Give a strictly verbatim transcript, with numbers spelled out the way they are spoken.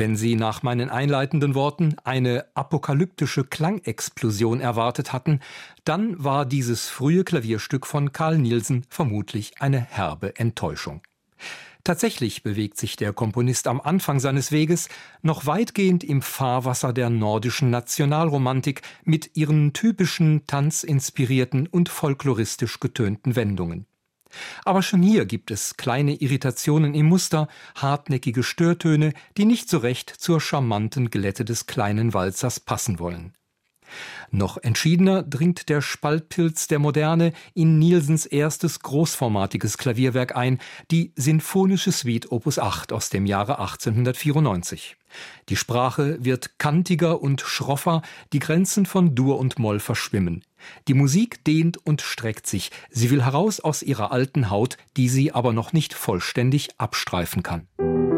Wenn Sie nach meinen einleitenden Worten eine apokalyptische Klangexplosion erwartet hatten, dann war dieses frühe Klavierstück von Carl Nielsen vermutlich eine herbe Enttäuschung. Tatsächlich bewegt sich der Komponist am Anfang seines Weges noch weitgehend im Fahrwasser der nordischen Nationalromantik mit ihren typischen tanzinspirierten und folkloristisch getönten Wendungen. Aber schon hier gibt es kleine Irritationen im Muster, hartnäckige Störtöne, die nicht so recht zur charmanten Glätte des kleinen Walzers passen wollen. Noch entschiedener dringt der Spaltpilz der Moderne in Nielsens erstes großformatiges Klavierwerk ein, die Sinfonische Suite Opus acht aus dem Jahre achtzehnhundertvierundneunzig. Die Sprache wird kantiger und schroffer, die Grenzen von Dur und Moll verschwimmen. Die Musik dehnt und streckt sich, sie will heraus aus ihrer alten Haut, die sie aber noch nicht vollständig abstreifen kann.